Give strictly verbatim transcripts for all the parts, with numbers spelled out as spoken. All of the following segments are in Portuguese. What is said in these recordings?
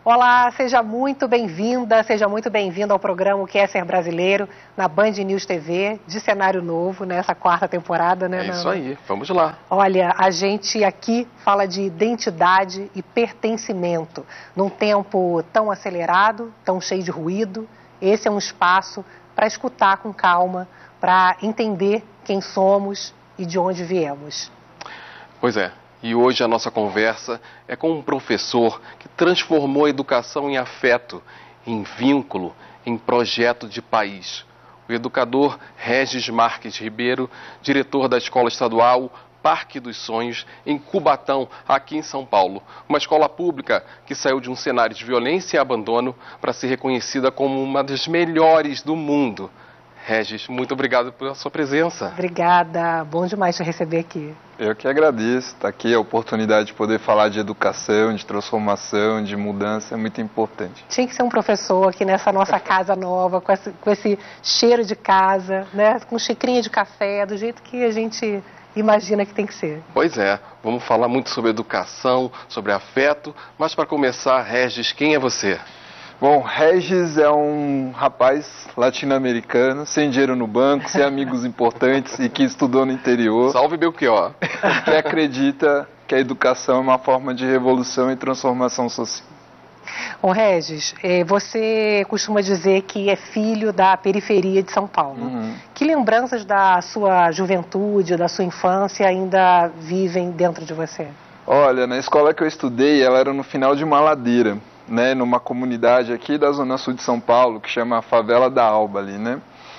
Olá, seja muito bem-vinda, seja muito bem-vindo ao programa O Que é Ser Brasileiro, na Band News T V, de cenário novo, nessa quarta temporada, né, É Nando? isso aí, vamos lá. Olha, a gente aqui fala de identidade e pertencimento. Num tempo tão acelerado, tão cheio de ruído, esse é um espaço para escutar com calma, para entender quem somos e de onde viemos. Pois é. E hoje a nossa conversa é com um professor que transformou a educação em afeto, em vínculo, em projeto de país. O educador Regis Marques Ribeiro, diretor da Escola Estadual Parque dos Sonhos, em Cubatão, aqui em São Paulo. Uma escola pública que saiu de um cenário de violência e abandono para ser reconhecida como uma das melhores do mundo. Regis, muito obrigado pela sua presença. Obrigada, bom demais te receber aqui. Eu que agradeço, estar aqui, a oportunidade de poder falar de educação, de transformação, de mudança, é muito importante. Tinha que ser um professor aqui nessa nossa casa nova, com esse, com esse cheiro de casa, né? Com xicrinha de café, do jeito que a gente imagina que tem que ser. Pois é, vamos falar muito sobre educação, sobre afeto, mas para começar, Regis, quem é você? Bom, Regis é um rapaz latino-americano, sem dinheiro no banco, sem amigos importantes e que estudou no interior. Salve Belchior. Que acredita que a educação é uma forma de revolução e transformação social. Bom, Regis, você costuma dizer que é filho da periferia de São Paulo. Uhum. Que lembranças da sua juventude, da sua infância ainda vivem dentro de você? Olha, na escola que eu estudei, ela era no final de uma ladeira, né, numa comunidade aqui da Zona Sul de São Paulo, que chama a Favela da Alba ali, né?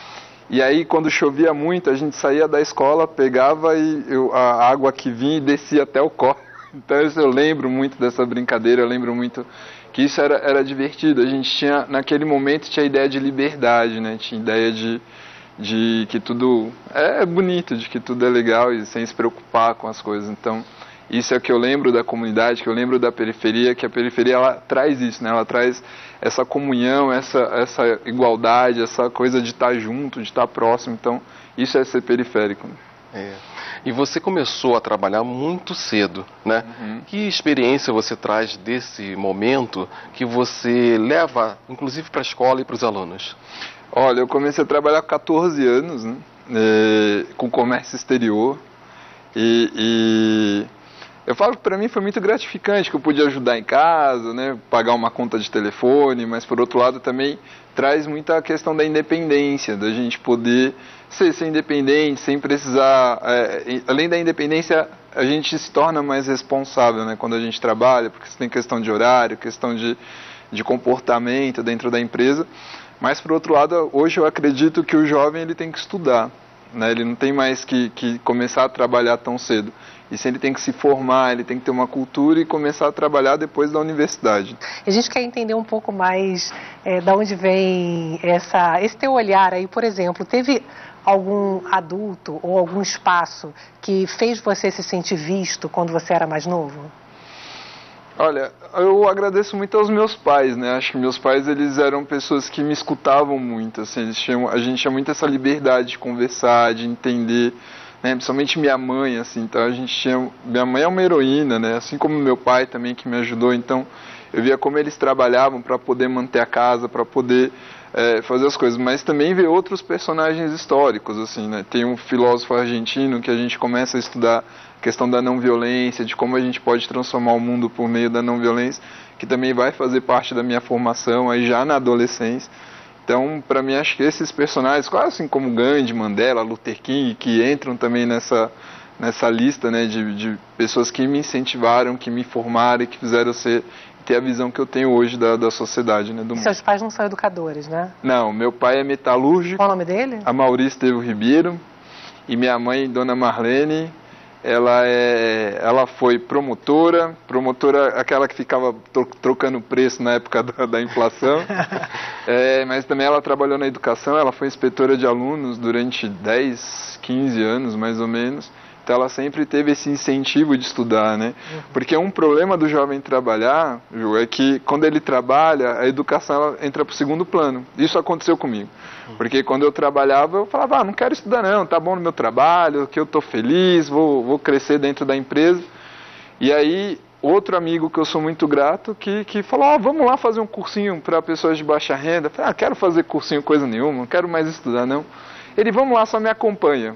E aí, quando chovia muito, a gente saía da escola, pegava e eu, a água que vinha e descia até o córrego. Então, isso eu lembro muito dessa brincadeira, eu lembro muito que isso era, era divertido. A gente tinha, naquele momento, tinha a ideia de liberdade, né? Tinha ideia de, de que tudo é bonito, de que tudo é legal e sem se preocupar com as coisas. Então, isso é o que eu lembro da comunidade, que eu lembro da periferia, que a periferia ela traz isso, né? Ela traz essa comunhão, essa, essa igualdade, essa coisa de estar junto, de estar próximo. Então, isso é ser periférico. É. E você começou a trabalhar muito cedo, né? Uhum. Que experiência você traz desse momento que você leva, inclusive, para a escola e para os alunos? Olha, eu comecei a trabalhar com quatorze anos, né? É, com comércio exterior. E... e... Eu falo que para mim foi muito gratificante, que eu pude ajudar em casa, né, pagar uma conta de telefone, mas por outro lado também traz muita a questão da independência, da gente poder ser, ser independente, sem precisar, é, além da independência, a gente se torna mais responsável, né, quando a gente trabalha, porque você tem questão de horário, questão de, de comportamento dentro da empresa, mas por outro lado, hoje eu acredito que o jovem ele tem que estudar, né, ele não tem mais que, que começar a trabalhar tão cedo. Isso ele tem que se formar, ele tem que ter uma cultura e começar a trabalhar depois da universidade. A gente quer entender um pouco mais é, de onde vem essa, esse teu olhar aí, por exemplo, teve algum adulto ou algum espaço que fez você se sentir visto quando você era mais novo? Olha, eu agradeço muito aos meus pais, né? Acho que meus pais, eles eram pessoas que me escutavam muito, assim, eles tinham, a gente tinha muito essa liberdade de conversar, de entender, né, principalmente minha mãe, assim, então a gente tinha, minha mãe é uma heroína, né, assim como meu pai também que me ajudou, então eu via como eles trabalhavam para poder manter a casa, para poder é, fazer as coisas, mas também ver outros personagens históricos, assim, né, tem um filósofo argentino que a gente começa a estudar a questão da não violência, de como a gente pode transformar o mundo por meio da não violência, que também vai fazer parte da minha formação aí já na adolescência. Então, para mim, acho que esses personagens, quase assim como Gandhi, Mandela, Luther King, que entram também nessa, nessa lista, né, de, de pessoas que me incentivaram, que me formaram e que fizeram ser, ter a visão que eu tenho hoje da, da sociedade, né, do mundo. Seus pais não são educadores, né? Não, meu pai é metalúrgico. Qual o nome dele? Amaury Estevo Ribeiro. E minha mãe, Dona Marlene, ela, é, ela foi promotora, promotora aquela que ficava trocando preço na época da, da inflação, é, mas também ela trabalhou na educação, ela foi inspetora de alunos durante dez, quinze anos mais ou menos, então ela sempre teve esse incentivo de estudar, né? Porque um problema do jovem trabalhar, Ju, é que quando ele trabalha, a educação ela entra para o segundo plano. Isso aconteceu comigo. Porque quando eu trabalhava, eu falava, ah, não quero estudar não, tá bom no meu trabalho, que eu tô feliz, vou, vou crescer dentro da empresa. E aí, outro amigo que eu sou muito grato, que, que falou, ah, vamos lá fazer um cursinho para pessoas de baixa renda. Eu falei, ah, quero fazer cursinho coisa nenhuma, não quero mais estudar não. Ele, vamos lá, só me acompanha.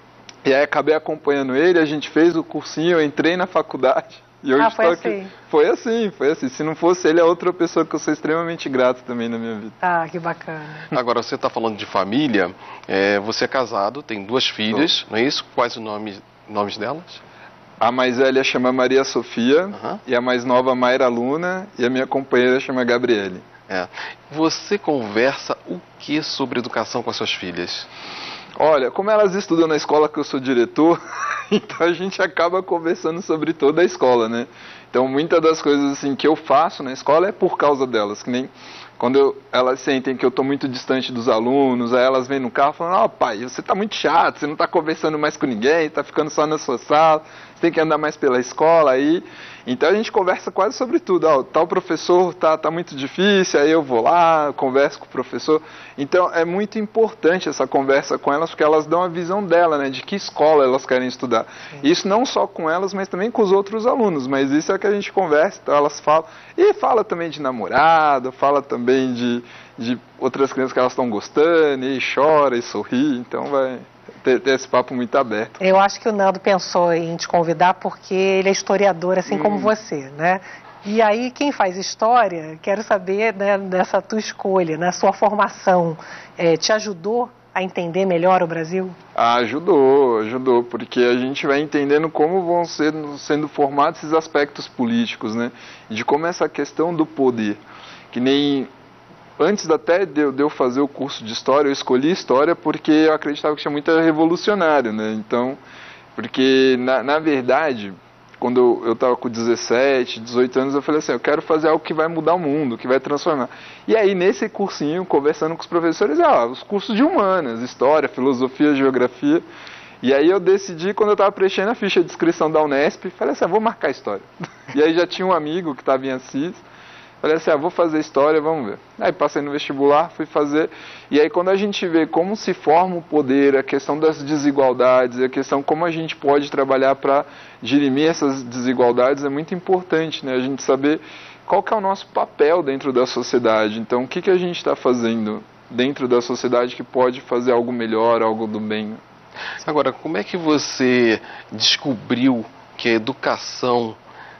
E aí acabei acompanhando ele, a gente fez o cursinho, eu entrei na faculdade. E hoje ah, foi estou assim? Aqui. Foi assim, foi assim. Se não fosse ele, é outra pessoa que eu sou extremamente grato também na minha vida. Ah, que bacana. Agora, você está falando de família, é, você é casado, tem duas filhas, Tô. não é isso? Quais os nomes, nomes delas? A mais velha chama Maria Sofia, uhum. e a mais nova Mayra Luna, e a minha companheira chama Gabriele. É. Você conversa o que sobre educação com as suas filhas? Olha, como elas estudam na escola que eu sou diretor, então a gente acaba conversando sobre toda a escola, né? Então muitas das coisas assim que eu faço na escola é por causa delas, que nem quando eu, elas sentem que eu estou muito distante dos alunos, aí elas vêm no carro falando, ó, oh, pai, você está muito chato, você não está conversando mais com ninguém, está ficando só na sua sala, você tem que andar mais pela escola aí. Então a gente conversa quase sobre tudo, ó, tal professor tá, tá muito difícil, aí eu vou lá, converso com o professor. Então é muito importante essa conversa com elas, porque elas dão a visão dela, né, de que escola elas querem estudar. Sim. Isso não só com elas, mas também com os outros alunos, mas isso é que a gente conversa, então elas falam, e fala também de namorado, fala também de, de outras crianças que elas estão gostando, e chora e sorri, então vai... Ter, ter esse papo muito aberto. Eu acho que o Nando pensou em te convidar porque ele é historiador, assim hum. como você, né? E aí, quem faz história, quero saber, né, dessa tua escolha, né, sua formação, é, te ajudou a entender melhor o Brasil? Ah, ajudou, ajudou, porque a gente vai entendendo como vão ser, sendo formados esses aspectos políticos, né? De como essa questão do poder, que nem... Antes até de eu fazer o curso de História, eu escolhi História porque eu acreditava que tinha muito revolucionário, né? Então, porque, na, na verdade, quando eu estava com dezessete, dezoito anos, eu falei assim, eu quero fazer algo que vai mudar o mundo, que vai transformar. E aí, nesse cursinho, conversando com os professores, ah, os cursos de humanas, História, Filosofia, Geografia. E aí eu decidi, quando eu estava preenchendo a ficha de inscrição da Unesp, falei assim, ah, vou marcar História. E aí já tinha um amigo que estava em Assis, falei assim, ah, vou fazer História, vamos ver. Aí passei no vestibular, fui fazer. E aí quando a gente vê como se forma o poder, a questão das desigualdades, a questão como a gente pode trabalhar para dirimir essas desigualdades, é muito importante, né? A gente saber qual que é o nosso papel dentro da sociedade. Então, o que, que a gente está fazendo dentro da sociedade que pode fazer algo melhor, algo do bem. Agora, como é que você descobriu que a educação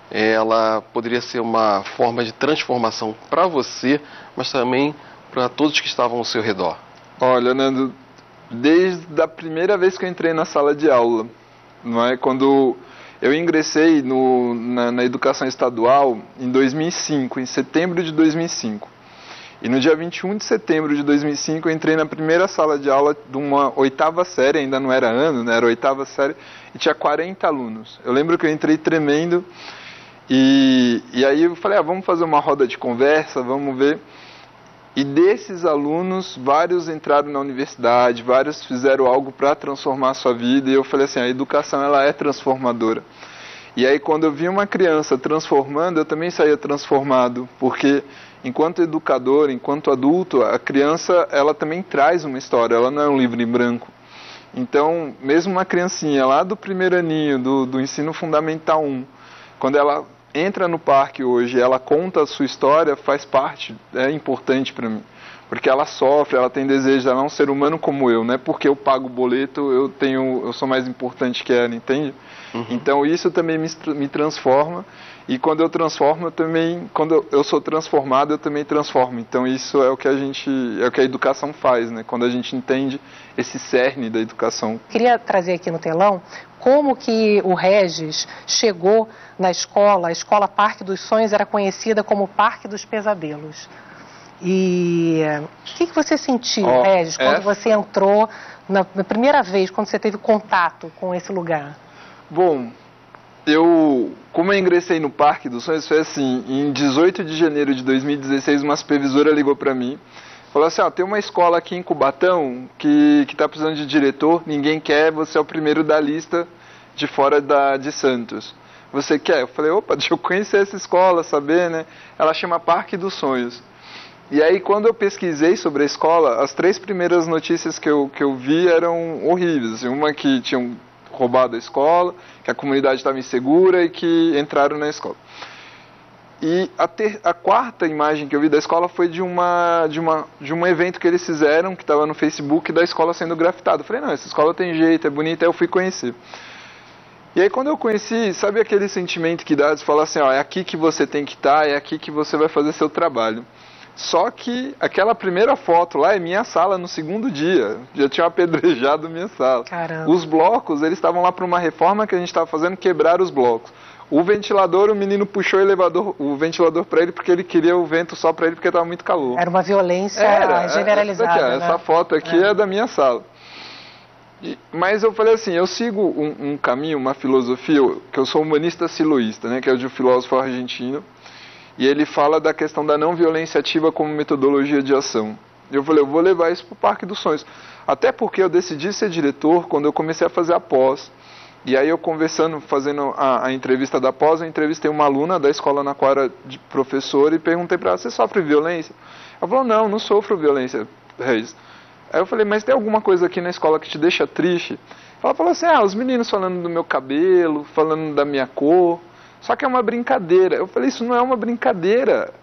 ela poderia ser uma forma de transformação para você, mas também para todos que estavam ao seu redor? Olha, Nando, desde a primeira vez que eu entrei na sala de aula, não é? Quando eu ingressei no, na, na educação estadual em dois mil e cinco, em setembro de dois mil e cinco. E no dia vinte e um de setembro de dois mil e cinco eu entrei na primeira sala de aula de uma oitava série, ainda não era ano, né? Era oitava série, e tinha quarenta alunos. Eu lembro que eu entrei tremendo. E, e aí eu falei, ah, vamos fazer uma roda de conversa, vamos ver. E desses alunos, vários entraram na universidade, vários fizeram algo para transformar a sua vida. E eu falei assim, a educação ela é transformadora. E aí quando eu vi uma criança transformando, eu também saía transformado. Porque enquanto educador, enquanto adulto, a criança ela também traz uma história, ela não é um livro em branco. Então, mesmo uma criancinha lá do primeiro aninho, do, do ensino fundamental um, quando ela entra no parque hoje, ela conta a sua história, faz parte, é importante para mim. Porque ela sofre, ela tem desejo, ela é um ser humano como eu, não é porque eu pago o boleto, eu, tenho, eu sou mais importante que ela, entende? Uhum. Então isso também me, me transforma, e quando eu transformo, eu também, quando eu, eu sou transformado, eu também transformo. Então isso é o que a gente, é o que a educação faz, né? Quando a gente entende esse cerne da educação. Queria trazer aqui no telão como que o Regis chegou na escola. A escola Parque dos Sonhos era conhecida como Parque dos Pesadelos. E o que, que você sentiu, oh, Regis, quando é... você entrou na, na primeira vez, quando você teve contato com esse lugar? Bom, eu, como eu ingressei no Parque dos Sonhos, foi assim, em dezoito de janeiro de dois mil e dezesseis, uma supervisora ligou para mim, falou assim, ó, tem uma escola aqui em Cubatão que está precisando de diretor, ninguém quer, você é o primeiro da lista de fora da, de Santos. Você quer? Eu falei, opa, deixa eu conhecer essa escola, saber, né? Ela chama Parque dos Sonhos. E aí, quando eu pesquisei sobre a escola, as três primeiras notícias que eu, que eu vi eram horríveis. Assim, uma que tinham roubado a escola, que a comunidade estava insegura e que entraram na escola. E a, ter, a quarta imagem que eu vi da escola foi de, uma, de, uma, de um evento que eles fizeram, que estava no Facebook, da escola sendo grafitada. Eu falei, não, essa escola tem jeito, é bonita, aí eu fui conhecer. E aí quando eu conheci, sabe aquele sentimento que dá de falar assim, ó, é aqui que você tem que estar, é aqui que você vai fazer seu trabalho. Só que aquela primeira foto lá é minha sala no segundo dia. Já tinha apedrejado minha sala. Caramba. Os blocos, eles estavam lá para uma reforma que a gente estava fazendo, quebrar os blocos. O ventilador, o menino puxou o elevador, o ventilador para ele porque ele queria o vento só para ele porque estava muito calor. Era uma violência Era, generalizada, essa, aqui, né? essa foto aqui é, é da minha sala. E, mas eu falei assim, eu sigo um, um caminho, uma filosofia, que eu sou humanista siloísta, né, que é de um filósofo argentino, e ele fala da questão da não violência ativa como metodologia de ação. Eu falei, eu vou levar isso para o Parque dos Sonhos. Até porque eu decidi ser diretor quando eu comecei a fazer a pós. E aí eu conversando, fazendo a, a entrevista da pós, eu entrevistei uma aluna da escola na qual era de professor e perguntei para ela, você sofre violência? Ela falou, não, não sofro violência, Reis. Aí eu falei, mas tem alguma coisa aqui na escola que te deixa triste? Ela falou assim, ah, os meninos falando do meu cabelo, falando da minha cor, só que é uma brincadeira. Eu falei, isso não é uma brincadeira.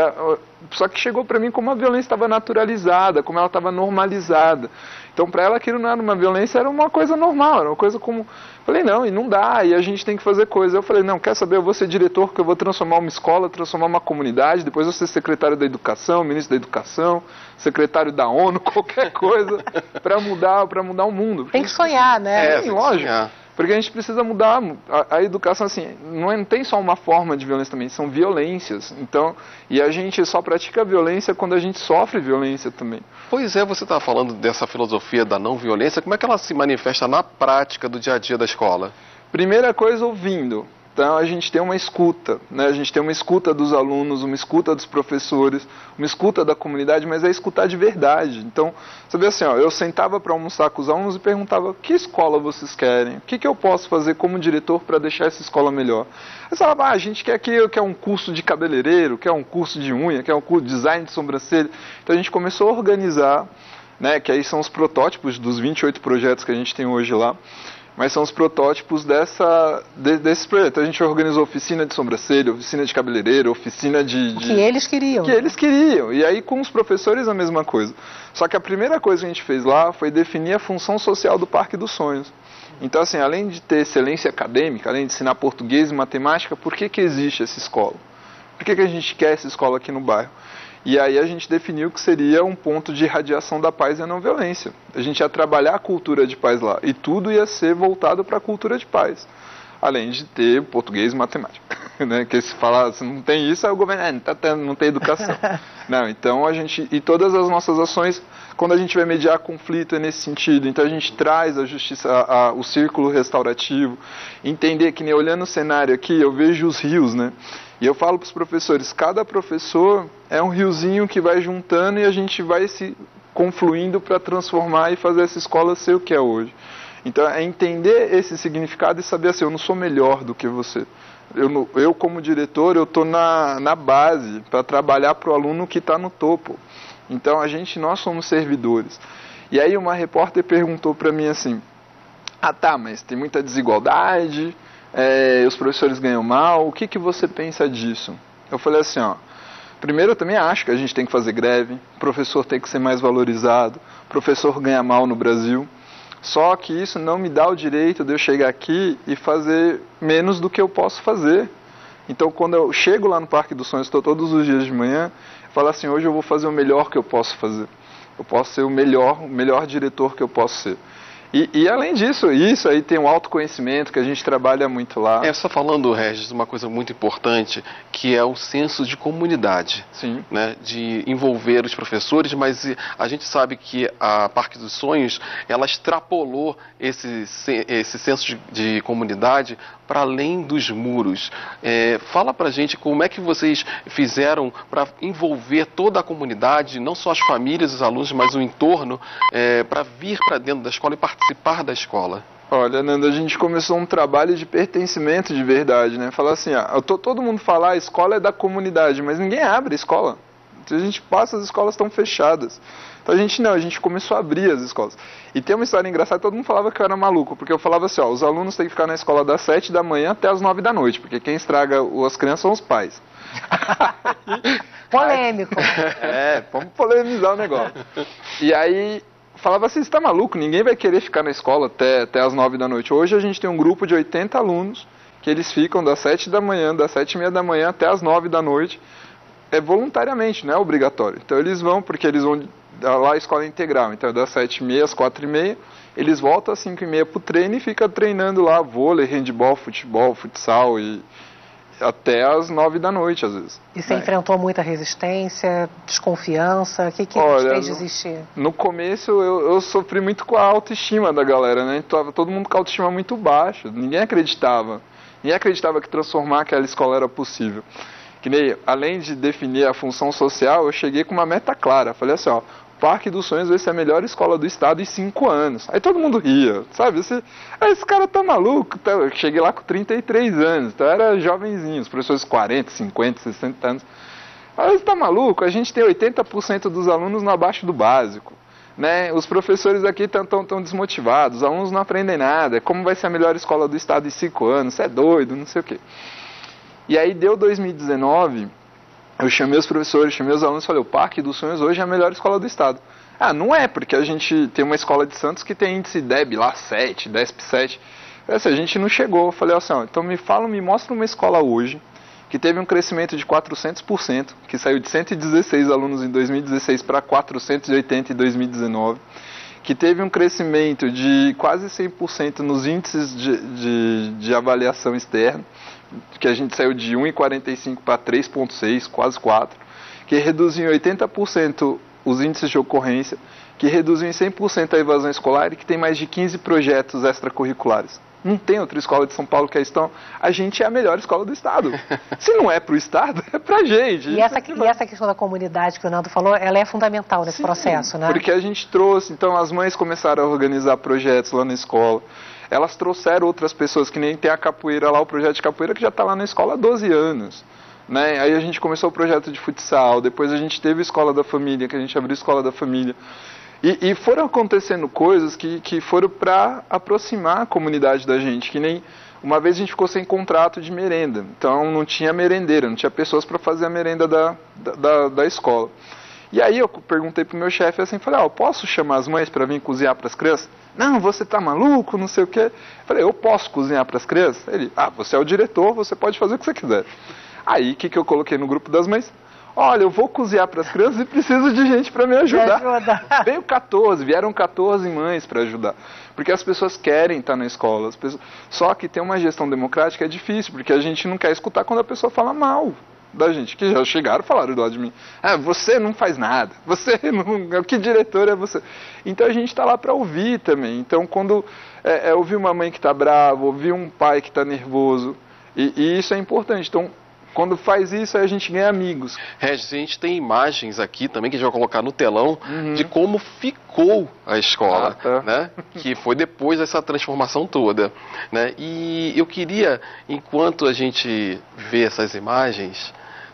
Só que chegou para mim como a violência estava naturalizada, como ela estava normalizada. Então, para ela, aquilo não era uma violência, era uma coisa normal, era uma coisa como... Eu falei, não, e não dá, e a gente tem que fazer coisa. Eu falei, não, quer saber, eu vou ser diretor, porque eu vou transformar uma escola, transformar uma comunidade, depois eu vou ser secretário da educação, ministro da educação, secretário da ONU, qualquer coisa, para mudar, para mudar o mundo. Tem que sonhar, né? É, é lógico. Sonhar. Porque a gente precisa mudar a, a educação, assim, não, é, não tem só uma forma de violência também, são violências. Então, e a gente só pratica violência quando a gente sofre violência também. Pois é, você está falando dessa filosofia da não violência, como é que ela se manifesta na prática do dia a dia da escola? Primeira coisa, ouvindo. Então a gente tem uma escuta, né? A gente tem uma escuta dos alunos, uma escuta dos professores, uma escuta da comunidade, mas é escutar de verdade. Então, você vê assim, ó, eu sentava para almoçar com os alunos e perguntava, que escola vocês querem? O que, que eu posso fazer como diretor para deixar essa escola melhor? Eles falavam, ah, a gente quer que quer um curso de cabeleireiro, quer um curso de unha, quer um curso de design de sobrancelha. Então a gente começou a organizar, né, que aí são os protótipos dos vinte e oito projetos que a gente tem hoje lá. Mas são os protótipos dessa, de, desses projetos. A gente organizou oficina de sobrancelha, oficina de cabeleireiro, oficina de... de... Que eles queriam. Que eles queriam. E aí com os professores a mesma coisa. Só que a primeira coisa que a gente fez lá foi definir a função social do Parque dos Sonhos. Então, assim, além de ter excelência acadêmica, além de ensinar português e matemática, por que que existe essa escola? Por que que a gente quer essa escola aqui no bairro? E aí a gente definiu que seria um ponto de irradiação da paz e a não violência. A gente ia trabalhar a cultura de paz lá. E tudo ia ser voltado para a cultura de paz. Além de ter português e matemática. Né? Que se falar, se não tem isso, aí o governo ah, não, tá tendo, não tem educação. Não, então a gente... E todas as nossas ações, quando a gente vai mediar conflito, é nesse sentido. Então a gente traz a justiça, a, a, o círculo restaurativo. Entender que, nem olhando o cenário aqui, eu vejo os rios, né? E eu falo para os professores, cada professor é um riozinho que vai juntando e a gente vai se confluindo para transformar e fazer essa escola ser o que é hoje. Então, é entender esse significado e saber assim, eu não sou melhor do que você. Eu, eu como diretor, eu estou na, na base para trabalhar para o aluno que está no topo. Então, a gente, nós somos servidores. E aí uma repórter perguntou para mim assim, ah tá, mas tem muita desigualdade... É, os professores ganham mal, o que, que você pensa disso? Eu falei assim, ó, primeiro eu também acho que a gente tem que fazer greve, o professor tem que ser mais valorizado, o professor ganha mal no Brasil, só que isso não me dá o direito de eu chegar aqui e fazer menos do que eu posso fazer. Então quando eu chego lá no Parque dos Sonhos, estou todos os dias de manhã, eu falo assim, hoje eu vou fazer o melhor que eu posso fazer, eu posso ser o melhor, o melhor diretor que eu posso ser. E, e além disso, isso aí tem um autoconhecimento que a gente trabalha muito lá. É, só falando, Regis, uma coisa muito importante, que é o senso de comunidade. Sim. Né, de envolver os professores, mas a gente sabe que a Parque dos Sonhos, ela extrapolou esse, esse senso de, de comunidade para além dos muros. É, fala pra gente como é que vocês fizeram para envolver toda a comunidade, não só as famílias, os alunos, mas o entorno, é, para vir para dentro da escola e participar da escola. Olha, Nando, a gente começou um trabalho de pertencimento de verdade, né? Falar assim, ah, eu tô, todo mundo fala, a escola é da comunidade, mas ninguém abre a escola. A gente passa, as escolas estão fechadas. Então a gente não, a gente começou a abrir as escolas. E tem uma história engraçada, todo mundo falava que eu era maluco, porque eu falava assim, ó, os alunos têm que ficar na escola das sete da manhã até as nove da noite, porque quem estraga as crianças são os pais. Polêmico. É, vamos polemizar o negócio. E aí, falava assim, você tá maluco? Ninguém vai querer ficar na escola até, até as nove da noite. Hoje a gente tem um grupo de oitenta alunos, que eles ficam das sete da manhã, das sete e meia da manhã até as nove da noite, é voluntariamente, não é obrigatório. Então eles vão, porque eles vão, lá a escola é integral, então é das sete e meia às quatro e meia, eles voltam às cinco e meia pro treino e ficam treinando lá vôlei, handebol, futebol, futsal e até às nove da noite, às vezes. E você é. enfrentou muita resistência, desconfiança? O que que Olha, fez desistir? No, no começo eu, eu sofri muito com a autoestima da galera, né? Então, todo mundo com a autoestima muito baixa, ninguém acreditava. Ninguém acreditava que transformar aquela escola era possível. Que nem, além de definir a função social, eu cheguei com uma meta clara. Falei assim, ó, Parque dos Sonhos vai ser a melhor escola do estado em cinco anos. Aí todo mundo ria, sabe? Esse, esse cara tá maluco. Tá? Eu cheguei lá com trinta e três anos, então eu era jovenzinho, os professores quarenta, cinquenta, sessenta anos. Aí você tá maluco? A gente tem oitenta por cento dos alunos no abaixo do básico. Né? Os professores aqui estão tão, tão desmotivados, os alunos não aprendem nada. Como vai ser a melhor escola do estado em cinco anos? Você é doido, não sei o quê. E aí deu dois mil e dezenove, eu chamei os professores, chamei os alunos e falei, o Parque dos Sonhos hoje é a melhor escola do estado. Ah, não é, porque a gente tem uma escola de Santos que tem índice D E B lá sete, D E S P sete. Assim, a gente não chegou. Eu falei assim, ó, então me fala, me mostra uma escola hoje que teve um crescimento de quatrocentos por cento, que saiu de cento e dezesseis alunos em dois mil e dezesseis para quatrocentos e oitenta em dois mil e dezenove, que teve um crescimento de quase cem por cento nos índices de, de, de avaliação externa, que a gente saiu de um vírgula quarenta e cinco para três vírgula seis, quase quatro, que reduziu em oitenta por cento os índices de ocorrência, que reduziu em cem por cento a evasão escolar e que tem mais de quinze projetos extracurriculares. Não tem outra escola de São Paulo que é isso. Então, a gente é a melhor escola do estado. Se não é para o estado, é para a gente. E essa, e essa questão da comunidade que o Nando falou, ela é fundamental nesse Sim, processo, né? Porque a gente trouxe, então as mães começaram a organizar projetos lá na escola. Elas trouxeram outras pessoas, que nem tem a capoeira lá, o projeto de capoeira que já está lá na escola há doze anos. Né? Aí a gente começou o projeto de futsal, depois a gente teve a Escola da Família, que a gente abriu a Escola da Família. E, e foram acontecendo coisas que, que foram para aproximar a comunidade da gente, que nem uma vez a gente ficou sem contrato de merenda, então não tinha merendeira, não tinha pessoas para fazer a merenda da, da, da escola. E aí eu perguntei pro meu chefe assim, falei, ó, oh, posso chamar as mães para vir cozinhar para as crianças? Não, você tá maluco, não sei o quê. Falei, eu posso cozinhar para as crianças? Ele, ah, você é o diretor, você pode fazer o que você quiser. Aí, o que, que eu coloquei no grupo das mães? Olha, eu vou cozinhar para as crianças e preciso de gente para me ajudar. Me Veio quatorze, vieram quatorze mães para ajudar. Porque as pessoas querem estar na escola. As pessoas... Só que ter uma gestão democrática é difícil, porque a gente não quer escutar quando a pessoa fala mal da gente, que já chegaram e falaram do lado de mim. Ah, você não faz nada, você não... que diretor é você? Então a gente está lá para ouvir também. Então quando é, é, ouvir uma mãe que está brava, ouvir um pai que está nervoso, e, e isso é importante. Então quando faz isso, aí a gente ganha amigos. Regis, a gente tem imagens aqui também que a gente vai colocar no telão uhum. de como ficou a escola, ah, tá. né? Que foi depois dessa transformação toda. Né? E eu queria, enquanto a gente vê essas imagens,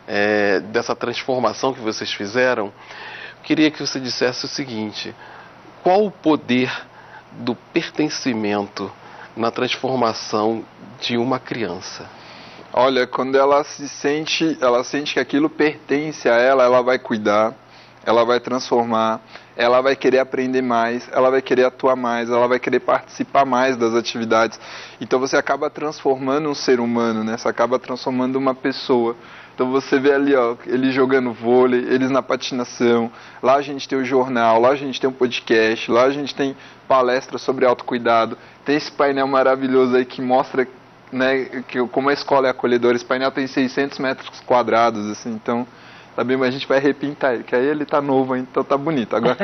é, dessa transformação que vocês fizeram, queria que você dissesse o seguinte, qual o poder do pertencimento na transformação de uma criança? Olha, quando ela se sente, ela sente que aquilo pertence a ela, ela vai cuidar, ela vai transformar, ela vai querer aprender mais, ela vai querer atuar mais, ela vai querer participar mais das atividades. Então você acaba transformando um ser humano, né? Você acaba transformando uma pessoa. Então você vê ali, ó, eles jogando vôlei, eles na patinação, lá a gente tem o jornal, lá a gente tem um podcast, lá a gente tem palestra sobre autocuidado, tem esse painel maravilhoso aí que mostra, né, que como a escola é acolhedora. Esse painel tem seiscentos metros quadrados, assim, então, sabe, mas a gente vai repintar ele, que aí ele tá novo ainda, então tá bonito. Agora,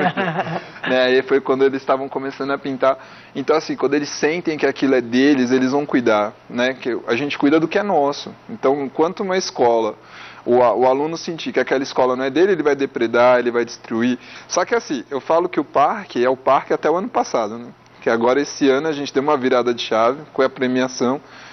né, aí foi quando eles estavam começando a pintar. Então, assim, quando eles sentem que aquilo é deles, eles vão cuidar, né, que a gente cuida do que é nosso. Então, enquanto uma escola, o, o aluno sentir que aquela escola não é dele, ele vai depredar, ele vai destruir. Só que, assim, eu falo que o parque é o parque até o ano passado, né, que agora esse ano a gente deu uma virada de chave com a premiação.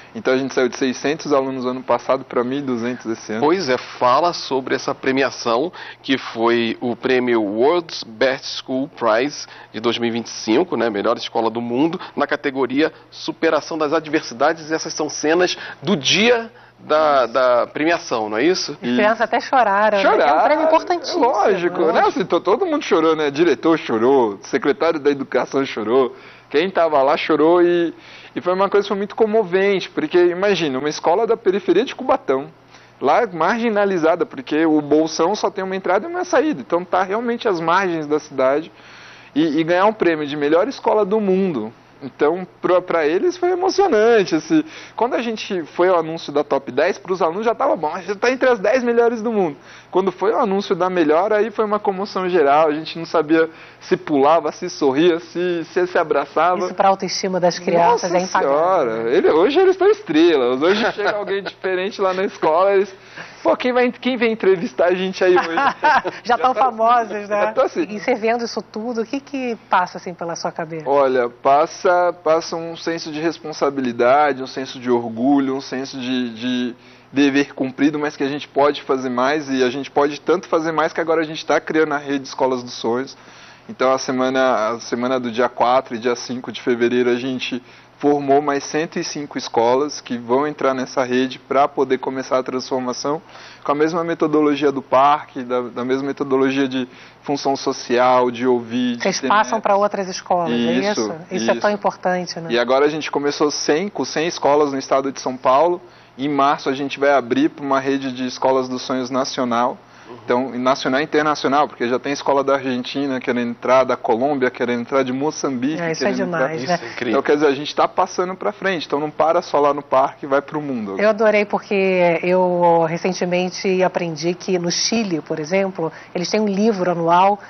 Então a gente saiu de seiscentos alunos ano passado para mil e duzentos esse ano. Pois é, fala sobre essa premiação que foi o prêmio World's Best School Prize de dois mil e vinte e cinco, né, melhor escola do mundo, na categoria Superação das Adversidades. E essas são cenas do dia da, da premiação, não é isso? As crianças até choraram. Choraram, né? É um prêmio importantíssimo. É lógico, né? Assim, todo mundo chorou, né? Diretor chorou, secretário da Educação chorou, quem estava lá chorou e, e foi uma coisa foi muito comovente, porque imagina, uma escola da periferia de Cubatão, lá marginalizada, porque o Bolsão só tem uma entrada e uma saída, então tá realmente às margens da cidade, e, e ganhar um prêmio de melhor escola do mundo. Então, para eles foi emocionante. Assim. Quando a gente foi ao anúncio da top dez, para os alunos já estava bom, a gente está entre as dez melhores do mundo. Quando foi o anúncio da melhor, aí foi uma comoção geral, a gente não sabia se pulava, se sorria, se se, se abraçava. Isso para a autoestima das crianças. Nossa é impagável. Senhora, ele, hoje eles estão estrelas, hoje chega alguém diferente lá na escola, eles... Pô, quem, vai, quem vem entrevistar a gente aí hoje? já estão tá, famosos, né? Já tá assim. E você vendo isso tudo, o que que passa assim pela sua cabeça? Olha, passa, passa um senso de responsabilidade, um senso de orgulho, um senso de, de dever cumprido, mas que a gente pode fazer mais e a gente pode tanto fazer mais que agora a gente está criando a rede Escolas dos Sonhos. Então a semana, a semana do dia quatro e dia cinco de fevereiro a gente formou mais cento e cinco escolas que vão entrar nessa rede para poder começar a transformação com a mesma metodologia do parque, da, da mesma metodologia de função social, de ouvir. De Vocês passam para outras escolas, isso, é isso? Isso? Isso é tão importante, né? E agora a gente começou cem, com cem escolas no estado de São Paulo. Em março a gente vai abrir para uma rede de escolas dos sonhos nacional. Então, nacional e internacional, porque já tem escola da Argentina querendo entrar, da Colômbia querendo entrar, de Moçambique é, isso querendo é demais, entrar. Né? Isso é então, quer dizer, a gente está passando para frente, então não para só lá no parque, vai para o mundo. Eu adorei porque eu recentemente aprendi que no Chile, por exemplo, eles têm um livro anual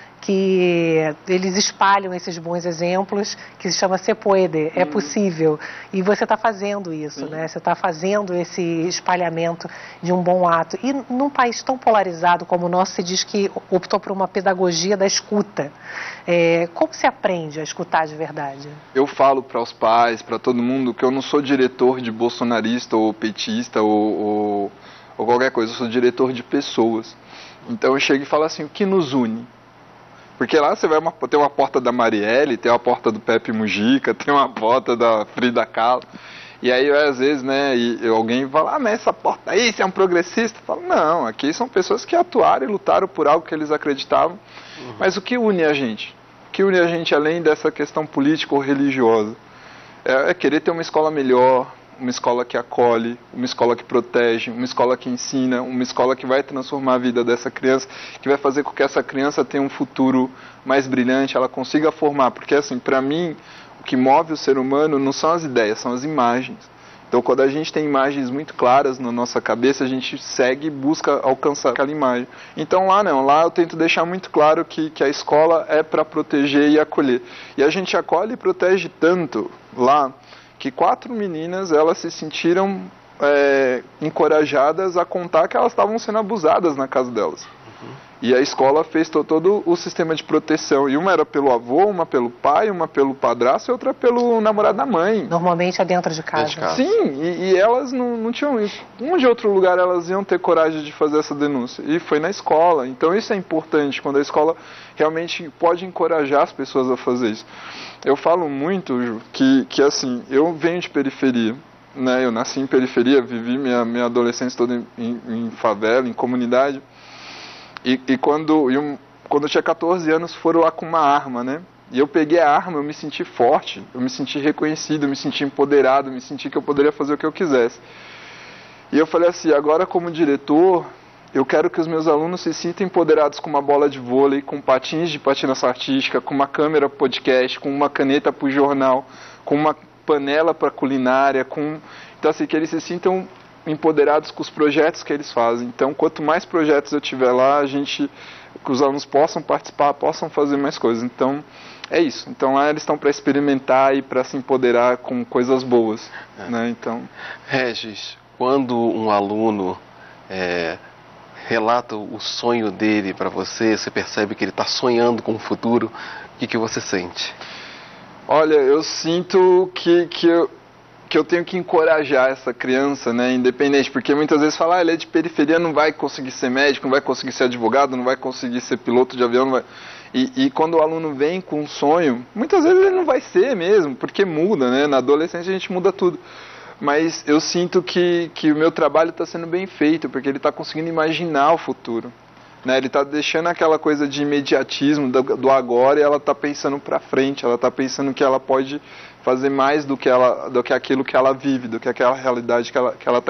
que eles espalham esses bons exemplos, que se chama Se Puede, é possível. E você está fazendo isso, Sim. né? Você está fazendo esse espalhamento de um bom ato. E num país tão polarizado como o nosso, se diz que optou por uma pedagogia da escuta. É, como se aprende a escutar de verdade? Eu falo para os pais, para todo mundo, que eu não sou diretor de bolsonarista ou petista ou, ou, ou qualquer coisa, eu sou diretor de pessoas. Então eu chego e falo assim, o que nos une? Porque lá você vai uma, tem uma porta da Marielle, tem uma porta do Pepe Mujica, tem uma porta da Frida Kahlo. E aí, às vezes, né, e alguém fala, ah, mas essa porta aí, você é um progressista? Eu falo, não, aqui são pessoas que atuaram e lutaram por algo que eles acreditavam. Uhum. Mas o que une a gente? O que une a gente, além dessa questão política ou religiosa? É, é querer ter uma escola melhor, uma escola que acolhe, uma escola que protege, uma escola que ensina, uma escola que vai transformar a vida dessa criança, que vai fazer com que essa criança tenha um futuro mais brilhante, ela consiga formar. Porque, assim, para mim, o que move o ser humano não são as ideias, são as imagens. Então, quando a gente tem imagens muito claras na nossa cabeça, a gente segue e busca alcançar aquela imagem. Então, lá não, lá eu tento deixar muito claro que, que a escola é para proteger e acolher. E a gente acolhe e protege tanto lá, que quatro meninas, elas se sentiram é, encorajadas a contar que elas estavam sendo abusadas na casa delas. Uhum. E a escola fez todo o sistema de proteção. E uma era pelo avô, uma pelo pai, uma pelo padrasto e outra pelo namorado da mãe. Normalmente é dentro de casa. Dentro de casa. Sim, e, e elas não, não tinham isso. Onde outro lugar elas iam ter coragem de fazer essa denúncia? E foi na escola. Então isso é importante, quando a escola realmente pode encorajar as pessoas a fazer isso. Eu falo muito, Ju, que, que assim, eu venho de periferia, né? Eu nasci em periferia, vivi minha, minha adolescência toda em, em, em favela, em comunidade. E, e quando, eu, quando eu tinha quatorze anos, foram lá com uma arma, né? E eu peguei a arma, eu me senti forte, eu me senti reconhecido, eu me senti empoderado, eu me senti que eu poderia fazer o que eu quisesse. E eu falei assim, agora como diretor, eu quero que os meus alunos se sintam empoderados com uma bola de vôlei, com patins de patinação artística, com uma câmera podcast, com uma caneta para o jornal, com uma panela para culinária, com... Então, assim, que eles se sintam empoderados com os projetos que eles fazem. Então, quanto mais projetos eu tiver lá, a gente, que os alunos possam participar, possam fazer mais coisas. Então, é isso. Então, lá eles estão para experimentar e para se empoderar com coisas boas. É. Né? Então... Regis, quando um aluno... É... relata o sonho dele para você, você percebe que ele está sonhando com o futuro, o que, que você sente? Olha, eu sinto que, que, eu, que eu tenho que encorajar essa criança, né, independente, porque muitas vezes fala, ah, ele é de periferia, não vai conseguir ser médico, não vai conseguir ser advogado, não vai conseguir ser piloto de avião, não vai... E, e quando o aluno vem com um sonho, muitas vezes ele não vai ser mesmo, porque muda, né, na adolescência a gente muda tudo. Mas eu sinto que, que o meu trabalho está sendo bem feito, porque ele está conseguindo imaginar o futuro. Né, ele está deixando aquela coisa de imediatismo do, do agora e ela está pensando para frente, ela está pensando que ela pode fazer mais do que, ela, do que aquilo que ela vive, do que aquela realidade que ela que ela está